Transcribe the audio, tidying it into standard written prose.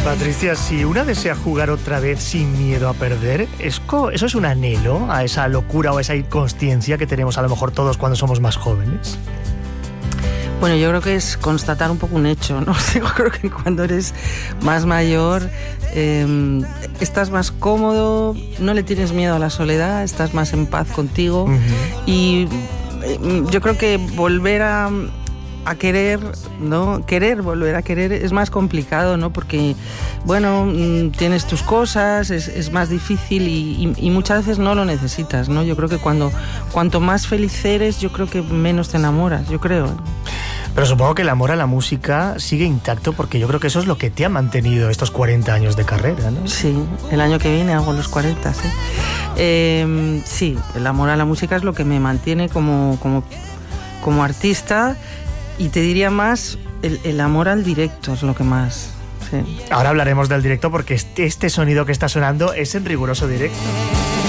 Patricia, si una desea jugar otra vez sin miedo a perder, ¿eso es un anhelo a esa locura o a esa inconsciencia que tenemos a lo mejor todos cuando somos más jóvenes? Bueno, yo creo que es constatar un poco un hecho, ¿no? Yo creo que cuando eres más mayor estás más cómodo, no le tienes miedo a la soledad, estás más en paz contigo. Y yo creo que volver a querer, ¿no? Volver a querer es más complicado, ¿no? Porque, bueno, tienes tus cosas, es más difícil y muchas veces no lo necesitas, ¿no? Yo creo que cuanto más feliz eres, yo creo que menos te enamoras, yo creo. Pero supongo que el amor a la música sigue intacto, porque yo creo que eso es lo que te ha mantenido estos 40 años de carrera, ¿no? Sí, el año que viene hago los 40, sí. Sí, el amor a la música es lo que me mantiene como artista. Y te diría más, el amor al directo es lo que más... Sí. Ahora hablaremos del directo, porque este sonido que está sonando es en riguroso directo.